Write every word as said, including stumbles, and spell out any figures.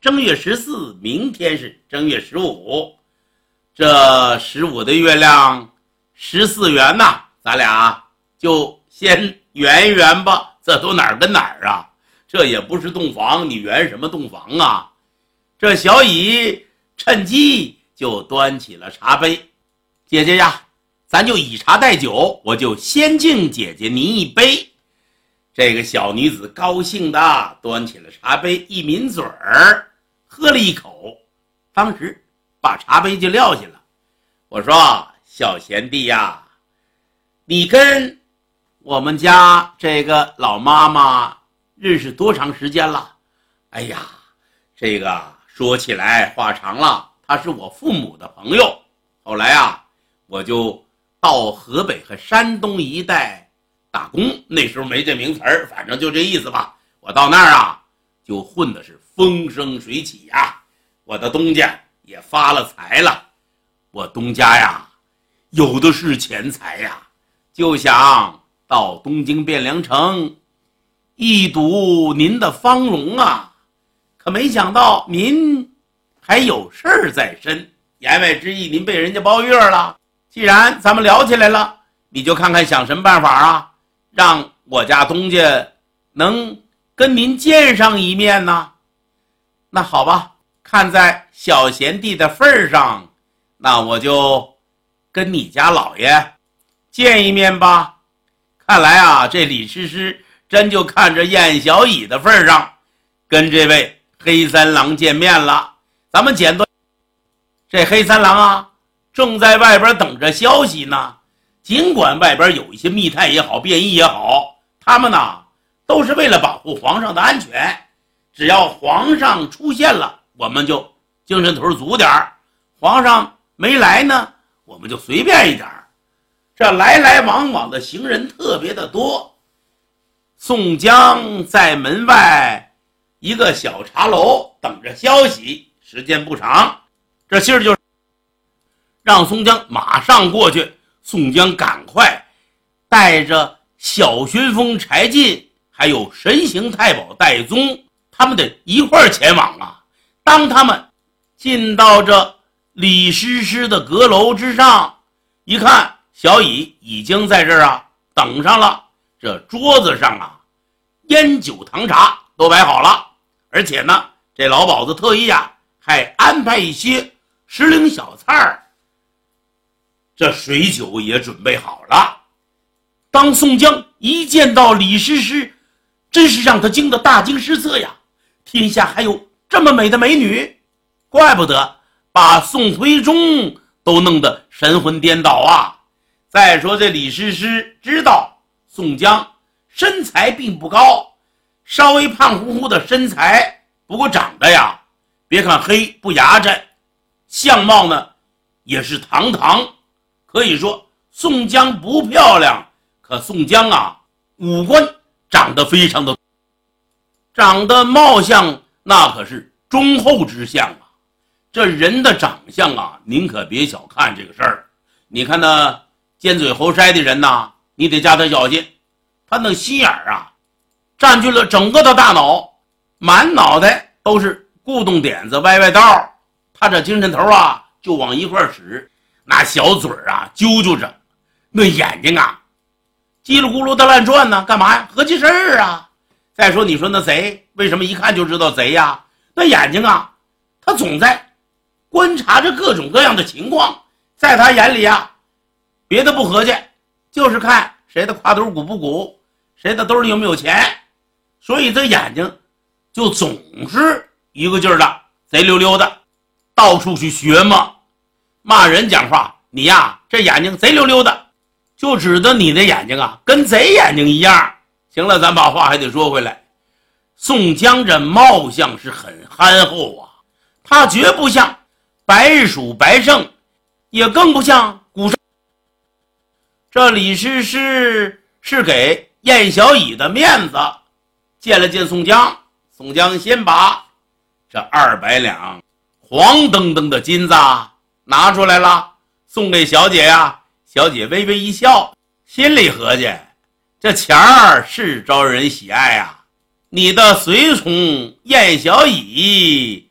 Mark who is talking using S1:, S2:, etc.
S1: 正月十四，明天是正月十五，这十五的月亮十四圆呐，咱俩就先圆一圆吧。这都哪儿跟哪儿啊？这也不是洞房，你圆什么洞房啊？这小乙趁机就端起了茶杯，姐姐呀，咱就以茶代酒，我就先敬姐姐您一杯。这个小女子高兴的端起了茶杯，一抿嘴儿，喝了一口，当时把茶杯就撂下了。我说小贤弟呀，你跟我们家这个老妈妈认识多长时间了？哎呀，这个说起来话长了，她是我父母的朋友。后来啊，我就到河北和山东一带打工，那时候没这名词儿，反正就这意思吧。我到那儿啊，就混的是风生水起呀，我的东家也发了财了。我东家呀，有的是钱财呀，就想到东京汴梁城一睹您的芳容啊，可没想到您还有事儿在身。言外之意，您被人家包月了。既然咱们聊起来了，你就看看想什么办法啊，让我家东家能跟您见上一面呢？那好吧，看在小贤弟的份上，那我就跟你家老爷见一面吧。看来啊，这李师师真就看着燕小乙的份上，跟这位黑三郎见面了。咱们简短，这黑三郎啊，正在外边等着消息呢。尽管外边有一些密探也好，便衣也好，他们呢都是为了保护皇上的安全。只要皇上出现了，我们就精神头足点儿；皇上没来呢，我们就随便一点儿。这来来往往的行人特别的多。宋江在门外一个小茶楼等着消息，时间不长，这信儿就让宋江马上过去。宋江赶快带着小旋风柴进还有神行太保戴宗，他们得一块儿前往啊。当他们进到这李师师的阁楼之上，一看小乙已经在这儿啊等上了。这桌子上啊烟酒糖茶都摆好了，而且呢这老鸨子特意啊还安排一些时令小菜儿，这水酒也准备好了。当宋江一见到李师师，真是让他惊得大惊失色呀！天下还有这么美的美女，怪不得把宋徽宗都弄得神魂颠倒啊！再说这李师师知道宋江身材并不高，稍微胖乎乎的身材，不过长得呀，别看黑不牙碜，相貌呢也是堂堂。可以说宋江不漂亮，可宋江啊五官长得非常的长得貌相，那可是忠厚之相啊。这人的长相啊，您可别小看这个事儿。你看那尖嘴猴腮的人呐，你得加他小心，他那心眼儿啊占据了整个的大脑，满脑袋都是固动点子歪歪道，他这精神头啊就往一块使。那小嘴儿啊揪揪着，那眼睛啊叽里咕噜的乱转呢，干嘛呀？合计事儿啊。再说你说那贼为什么一看就知道贼呀？那眼睛啊他总在观察着各种各样的情况，在他眼里啊别的不合计，就是看谁的挎兜鼓不鼓，谁的兜里有没有钱。所以这眼睛就总是一个劲儿的贼溜溜的到处去学嘛。骂人讲话，你呀这眼睛贼溜溜的，就指着你的眼睛啊跟贼眼睛一样。行了，咱把话还得说回来，宋江这貌相是很憨厚啊，他绝不像白鼠白胜，也更不像古圣。这李师师是给燕小乙的面子，见了见宋江，宋江先把这二百两黄澄澄的金子拿出来了，送给小姐呀。小姐微微一笑，心里合计，这钱儿是招人喜爱啊，你的随从燕小乙